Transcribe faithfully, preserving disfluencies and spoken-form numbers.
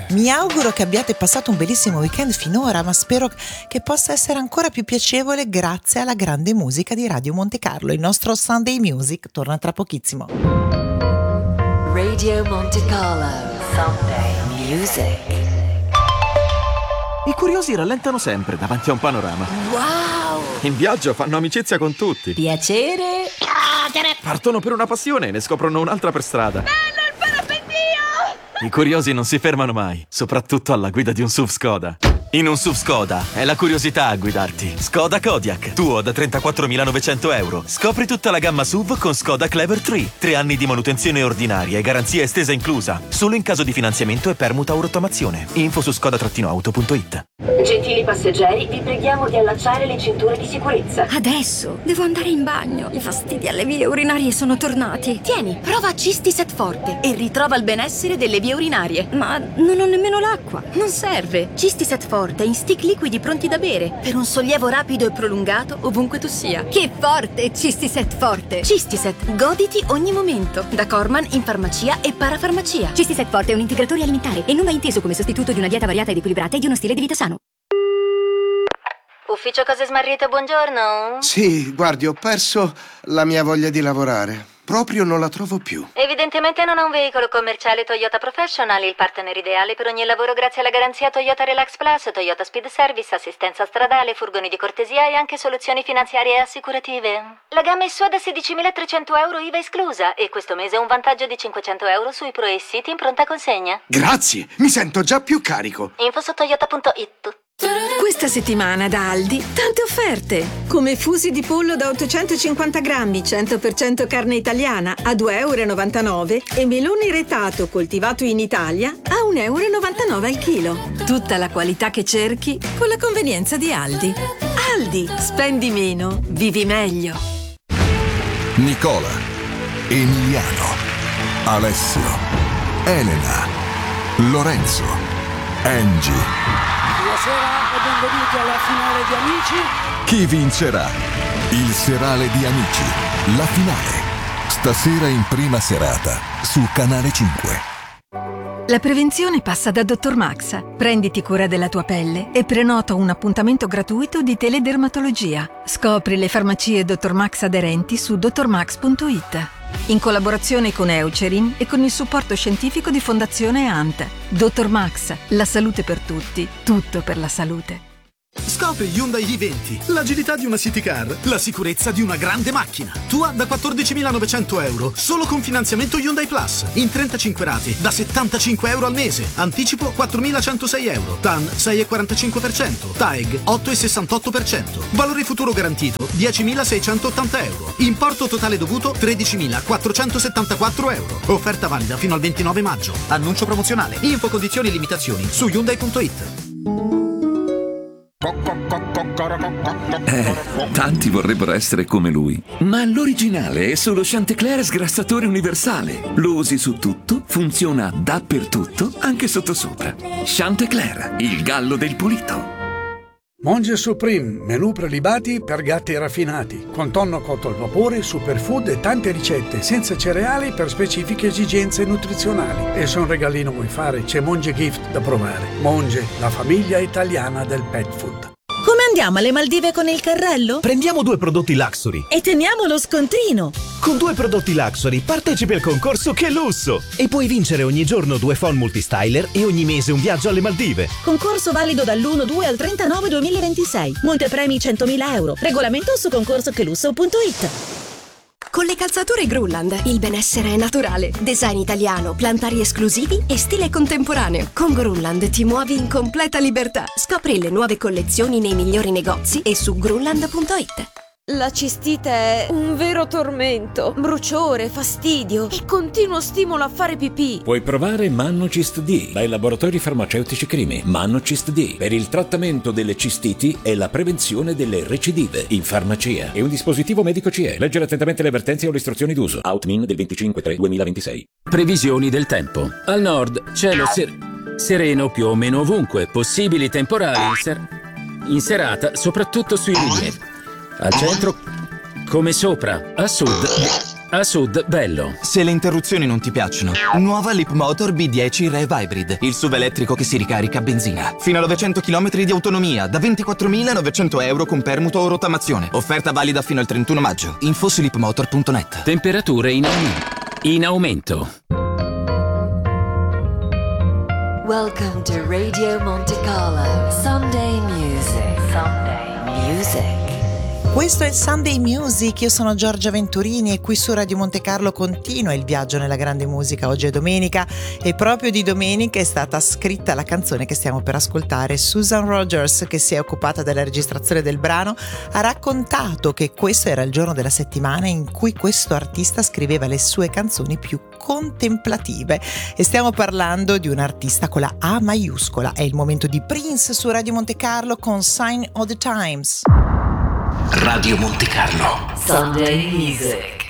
Mi auguro che abbiate passato un bellissimo weekend finora, ma spero che possa essere ancora più piacevole grazie alla grande musica di Radio Monte Carlo. Il nostro Sunday Music torna tra pochissimo. Radio Monte Carlo Sunday Music. I curiosi rallentano sempre davanti a un panorama. Wow! In viaggio fanno amicizia con tutti. Piacere. Partono per una passione e ne scoprono un'altra per strada. Bello il parapendio! I curiosi non si fermano mai, soprattutto alla guida di un S U V Skoda. In un S U V Skoda è la curiosità a guidarti. Skoda Kodiaq, tuo da trentaquattromilanovecento euro. Scopri tutta la gamma S U V con Skoda Clever tre. Tre anni di manutenzione ordinaria e garanzia estesa inclusa. Solo in caso di finanziamento e permuta o rottamazione. Info su skoda auto punto it. Gentili passeggeri, vi preghiamo di allacciare le cinture di sicurezza. Adesso devo andare in bagno. I fastidi alle vie urinarie sono tornati. Tieni, prova Cistiset Forte e ritrova il benessere delle vie urinarie. Ma non ho nemmeno l'acqua. Non serve. Cistiset Forte in stick liquidi pronti da bere per un sollievo rapido e prolungato ovunque tu sia. Che forte, Cistiset Forte. Cistiset, goditi ogni momento. Da Corman in farmacia e parafarmacia. Cistiset Forte è un integratore alimentare e non va inteso come sostituto di una dieta variata ed equilibrata e di uno stile di vita sano. Ufficio Cose Smarrite, buongiorno. Sì, guardi, ho perso la mia voglia di lavorare. Proprio non la trovo più. Evidentemente non ha un veicolo commerciale Toyota Professional, il partner ideale per ogni lavoro grazie alla garanzia Toyota Relax Plus, Toyota Speed Service, assistenza stradale, furgoni di cortesia e anche soluzioni finanziarie e assicurative. La gamma è sua da sedicimilatrecento euro I V A esclusa e questo mese ha un vantaggio di cinquecento euro sui Pro e City in pronta consegna. Grazie, mi sento già più carico. Info su toyota punto it. Questa settimana da Aldi tante offerte, come fusi di pollo da ottocentocinquanta grammi, cento per cento carne italiana a due e novantanove euro e melone retato coltivato in Italia a un e novantanove euro al chilo. Tutta la qualità che cerchi con la convenienza di Aldi. Aldi, spendi meno, vivi meglio. Nicola, Emiliano, Alessio, Elena, Lorenzo, Angie. Buonasera e benvenuti alla finale di Amici. Chi vincerà? Il serale di Amici, la finale. Stasera in prima serata su Canale cinque. La prevenzione passa da Dottor Max. Prenditi cura della tua pelle e prenota un appuntamento gratuito di teledermatologia. Scopri le farmacie Dottor Max aderenti su dottor max punto it. In collaborazione con Eucerin e con il supporto scientifico di Fondazione A N T. Dottor Max, la salute per tutti, tutto per la salute. Scopri Hyundai i venti, l'agilità di una city car, la sicurezza di una grande macchina. Tua da quattordicimilanovecento euro, solo con finanziamento Hyundai Plus, in trentacinque rate, da settantacinque euro al mese. Anticipo quattromilacentosei euro, T A N sei virgola quarantacinque per cento, T A E G otto virgola sessantotto per cento. Valore futuro garantito diecimilaseicentottanta euro. Importo totale dovuto tredicimilaquattrocentosettantaquattro euro. Offerta valida fino al ventinove maggio. Annuncio promozionale. Info condizioni e limitazioni su hyundai punto it. Eh, tanti vorrebbero essere come lui, ma l'originale è solo Chantecler sgrassatore universale. Lo usi su tutto, funziona dappertutto, anche sottosopra. Chantecler, il gallo del pulito. Monge Supreme, menù prelibati per gatti raffinati, con tonno cotto al vapore, superfood e tante ricette, senza cereali per specifiche esigenze nutrizionali. E se un regalino vuoi fare, c'è Monge Gift da provare. Monge, la famiglia italiana del pet food. Come andiamo alle Maldive con il carrello? Prendiamo due prodotti Luxury E teniamo lo scontrino. Con due prodotti Luxury partecipi al concorso Che Lusso e puoi vincere ogni giorno due phon multistyler e ogni mese un viaggio alle Maldive. Concorso valido dall'uno due al trentanove duemilaventisei. Montepremi centomila euro. Regolamento su concorso che lusso punto it. Con le calzature Grunland il benessere è naturale, design italiano, plantari esclusivi e stile contemporaneo. Con Grunland ti muovi in completa libertà. Scopri le nuove collezioni nei migliori negozi e su grunland punto it. La cistite è un vero tormento, bruciore, fastidio e continuo stimolo a fare pipì. Puoi provare Mannocist D dai laboratori farmaceutici Crimi. Mannocist D per il trattamento delle cistiti e la prevenzione delle recidive in farmacia. È un dispositivo medico C E. Leggere attentamente le avvertenze o le istruzioni d'uso. Outmin del venticinque tre duemilaventisei. Previsioni del tempo. Al nord cielo ser- sereno più o meno ovunque, possibili temporali in, ser- in serata soprattutto sui rilievi. Al centro come sopra, a sud A sud, bello. Se le interruzioni non ti piacciono, nuova Leapmotor B dieci Rev Hybrid, il S U V elettrico che si ricarica a benzina. Fino a novecento chilometri di autonomia, da ventiquattromilanovecento euro con permuto o rottamazione. Offerta valida fino al trentuno maggio. Info su leapmotor punto net. Temperature in aumento. In aumento. Welcome to Radio Monte Carlo. Sunday Music. Sunday Music. Questo è Sunday Music, io sono Giorgia Venturini e qui su Radio Monte Carlo continua il viaggio nella grande musica. Oggi è domenica e proprio di domenica è stata scritta la canzone che stiamo per ascoltare. Susan Rogers, che si è occupata della registrazione del brano, ha raccontato che questo era il giorno della settimana in cui questo artista scriveva le sue canzoni più contemplative, e stiamo parlando di un artista con la A maiuscola. È il momento di Prince su Radio Monte Carlo con Sign of the Times. Radio Monte Carlo. Sunday Music.